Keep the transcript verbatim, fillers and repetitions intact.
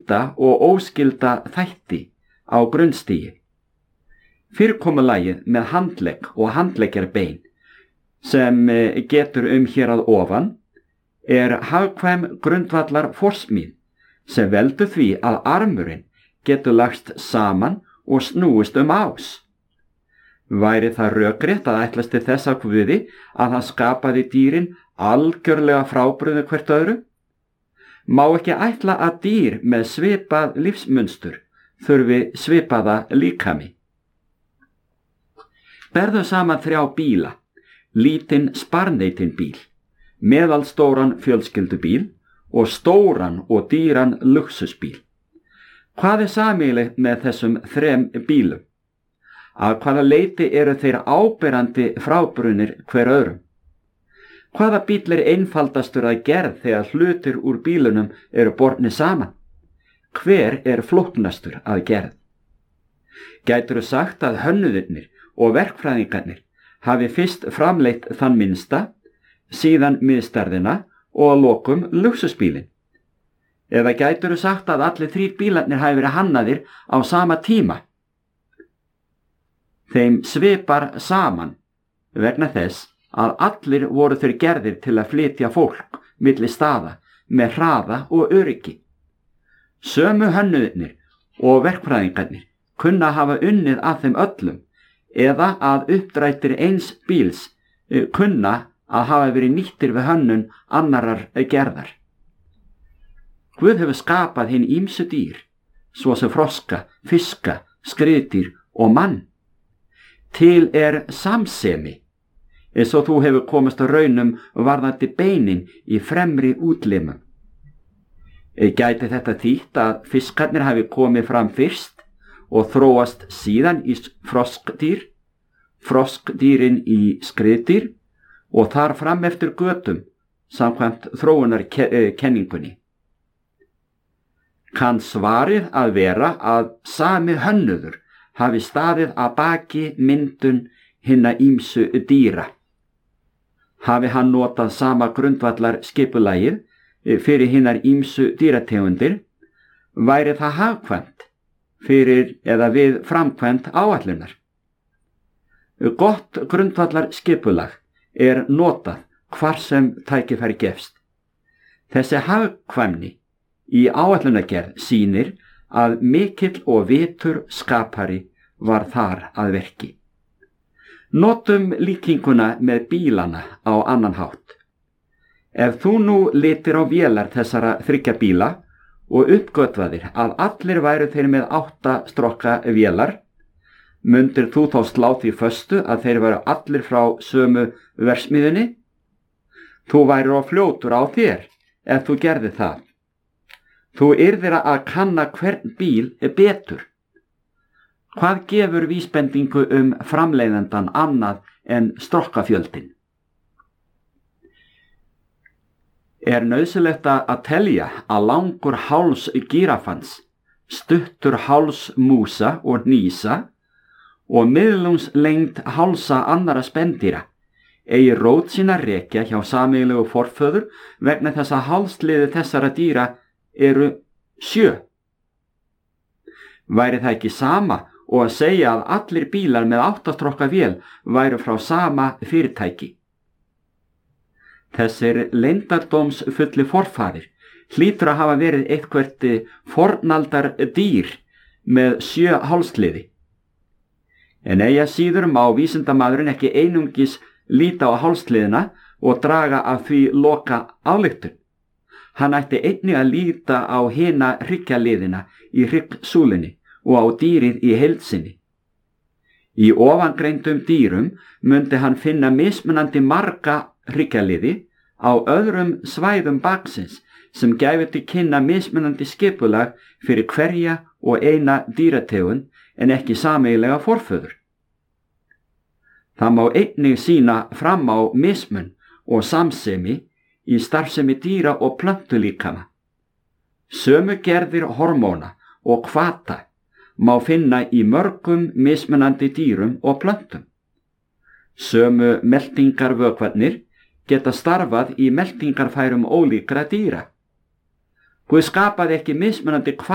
skylda og óskylda þætti á grunnstigi. Fyrirkomulagið með handlegg og handleggjarbein sem getur um hér að ofan er hagkvæm grundvallar forsmíð sem veldur því að armurinn getur lagst saman og snúist um ás. Væri það rökrétt að ætlast til þess af Guði að hann skapaði dýrin algjörlega frábrugðin hvert öðru? Má ekki ætla að dýr með svipað lífsmunstur þurfi svipaða líkami. Berðu saman þrjá bíla, lítinn sparneytinn bíl, meðalstóran fjölskyldubíl og stóran og dýran luxusbíl. Hvað er sameiginlegt með þessum þrem bílum? Að hvaða leyti eru þeir áberandi frábrunir hver öðrum? Hvaða bíll er einfaldastur að gerð þegar hlutir úr bílunum eru bornir saman? Hver er flóknastur að gerð? Gætirðu sagt að hönnuðirnir og verkfræðingarnir hafi fyrst framleitt þann minnsta, síðan miðstærðina og að lokum luxusbílinn? Eða gætirðu sagt að allir þrír bílarnir hafi verið hannaðir á sama tíma? Þeim svipar saman vegna þess að allir voru þeir gerðir til að flytja fólk milli staða með hraða og öryggi. Sömu hönnuðirnir og verkfræðingarnir kunna hafa unnið að þeim öllum eða að uppdrættir eins bíls kunna að hafa verið nýttir við hönnun annarar gerðar. Guð hefur skapað hinn ýmsu dýr, svo sem froska, fiska, skriðdýr og mann. Til er samsemi, eins og þú hefur komist á raunum varðandi beinin í fremri útlimum. Gæti þetta þýtt að fiskarnir hafi komið fram fyrst og þróast síðan í froskdýr, froskdýrin í skriðdýr og þar fram eftir götum samkvæmt þróunarkenningunni. Kann svarið að vera að sami hönnuður hafi staðið að baki myndun hinna ýmsu dýra. Hafi hann notað sama grundvallar skipulagið fyrir hinnar ýmsu dýrategundir, væri það hagkvæmt fyrir eða við framkvæmt áætlunar. Gott grundvallar skipulag er notað hvar sem tækifæri gefst. Þessi hagkvæmni í áætlunagerð sýnir að mikill og vitur skapari var þar að verki. Notum líkinguna með bílana á annan hátt. Ef þú nú litir á vélar þessara þriggja bíla og uppgötvaðir að allir væru þeir með átta strokka vélar, mundir þú þá slá því föstu að þeir væru allir frá sömu verksmiðjunni? Þú væri á fljótur á þér ef þú gerði það. Þú yrðir að kanna hvern bíl er betur. Hvað gefur vísbendingu um framleiðendan annað en strokkafjöldin? Er nauðsynlegt að telja að langur háls gírafans, stuttur háls músa og hnýsa og miðlungslengd hálsa annara spendýra eigi rót sína rekja hjá sameiginlegu forföður vegna þess að hálsliði þessara dýra eru sjö. Væri það ekki sama og að segja að allir bílar með áttastrokka vél væru frá sama fyrirtæki? Þessir leyndardóms fulli forfaðir hlýtur að hafa verið eitthvert fornaldar dýr með sjö hálsliði. En eigi að síður má vísindamaðurinn ekki einungis líta á hálsliðina og draga af því loka ályktun. Hann ætti einnig að líta á hina hryggjarliðina í hryggsúlunni og á dýrið í heild sinni. Í ofangreindum dýrum mundi hann finna mismunandi marga hryggjarliði á öðrum svæðum baksins sem gæfi til kynna mismunandi skipulag fyrir hverja og eina dýrategund en ekki sameiginlega forföður. Það má einnig sýna fram á mismun og samsemi í starfsemi dýra og plöntulíkama. Sömu gerðir hormóna og hvata má finna í mörgum mismunandi dýrum og plöntum. Sömu meltingarvökvarnir geta starfað í meltingarfærum ólíkra dýra. Guð skapaði ekki mismunandi hvata